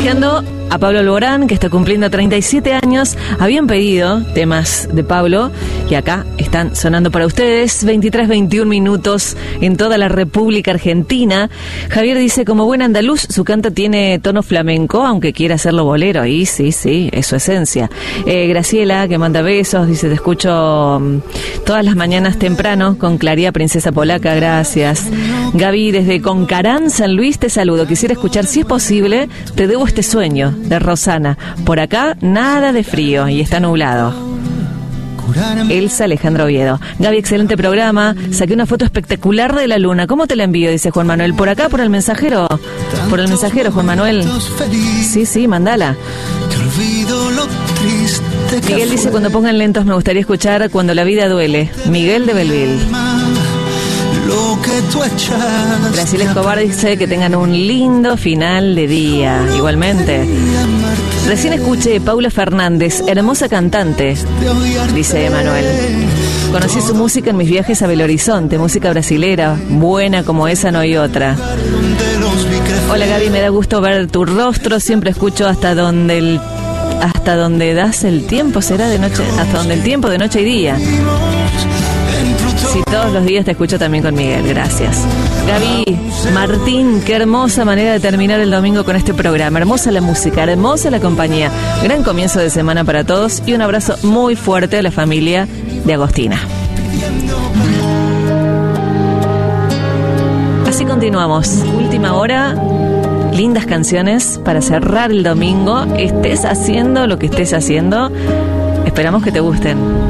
Homenajeando a Pablo Alborán, que está cumpliendo 37 años. Habían pedido temas de Pablo y acá están sonando para ustedes. 23-21 minutos en toda la República Argentina. Javier dice, como buen andaluz, su canto tiene tono flamenco, aunque quiera hacerlo bolero. Y sí, es su esencia. Graciela, que manda besos, dice, te escucho todas las mañanas temprano con Claría Princesa Polaca, gracias. Gaby, desde Concarán, San Luis, te saludo. Quisiera escuchar, si es posible, Te debo este sueño, de Rosana. Por acá, nada de frío y está nublado. Elsa Alejandro Oviedo. Gaby, excelente programa. Saqué una foto espectacular de la luna. ¿Cómo te la envío? Dice Juan Manuel. ¿Por acá, por el mensajero? Por el mensajero, Juan Manuel. Sí, mandala. Miguel dice, cuando pongan lentos me gustaría escuchar Cuando la vida duele. Miguel de Belville. Brasil Escobar dice que tengan un lindo final de día. Igualmente. Recién escuché Paula Fernández, hermosa cantante, dice Emanuel. Conocí su música en mis viajes a Belo Horizonte, música brasilera, buena como esa no hay otra. Hola Gaby, me da gusto ver tu rostro, siempre escucho hasta donde das el tiempo, será de noche, hasta donde el tiempo de noche y día. Sí, todos los días te escucho también con Miguel, gracias. Gaby Martín, qué hermosa manera de terminar el domingo con este programa. Hermosa la música, hermosa la compañía. Gran comienzo de semana para todos y un abrazo muy fuerte a la familia de Agostina. Así continuamos. Última hora, lindas canciones para cerrar el domingo. Estés haciendo lo que estés haciendo, esperamos que te gusten.